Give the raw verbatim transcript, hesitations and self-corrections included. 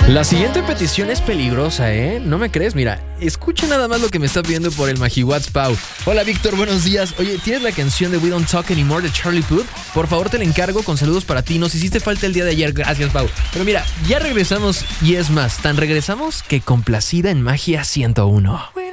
La siguiente petición es peligrosa, ¿eh? ¿No me crees? Mira, escucha nada más lo que me está pidiendo por el MagiWhat's Pau. Hola, Víctor, buenos días. Oye, ¿tienes la canción de We Don't Talk Anymore de Charlie Puth? Por favor, te la encargo con saludos para ti. Nos hiciste falta el día de ayer. Gracias, Pau. Pero mira, ya regresamos y es más, tan regresamos que complacida en Magia ciento uno.